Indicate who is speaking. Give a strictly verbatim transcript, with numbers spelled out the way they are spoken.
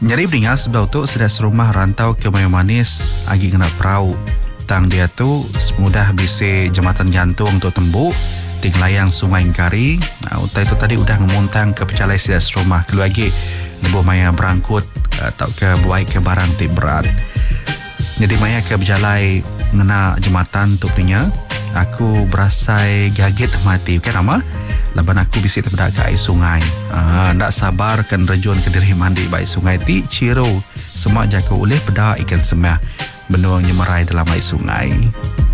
Speaker 1: Jadi beringat sebelah tu sudah serumah rantau ke Melayu Manis agi kena perahu. Tang dia tu semudah bisa jambatan gantung untuk tembuk di layang Sungai Ingkari. Nah, utai tu tadi udah ngemuntang ke pecalai sudah serumah kelu lagi lebuh maya berangkut atau ke buai ke barang ti berat. Jadi maya ke berjalai ngena jambatan tu punya. Aku berasai gaget mati. Kan nama? Laban aku bisa terpedak ke air sungai. Ah, nak sabar kan rejun ke diri mandi baik sungai ti ciro. Semak jaga oleh pedak ikan semah. Benuang nyemerai dalam air sungai.